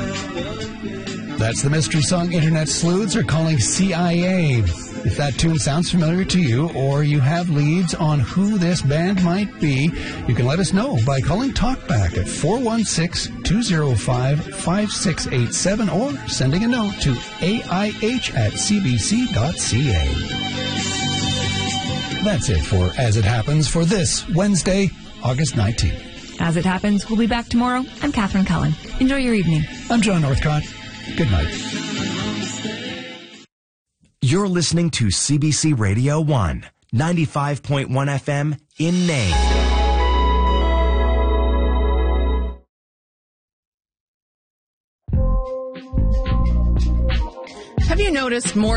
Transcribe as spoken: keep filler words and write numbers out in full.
That's the mystery song Internet Sleuths are calling C I A. If that tune sounds familiar to you, or you have leads on who this band might be, you can let us know by calling Talkback at four one six, two oh five, five six eight seven or sending a note to A I H at c b c dot c a. That's it for As It Happens for this Wednesday, August nineteenth. As It Happens, we'll be back tomorrow. I'm Catherine Cullen. Enjoy your evening. I'm John Northcott. Good night. You're listening to C B C Radio one, ninety-five point one F M in Maine. Have you noticed more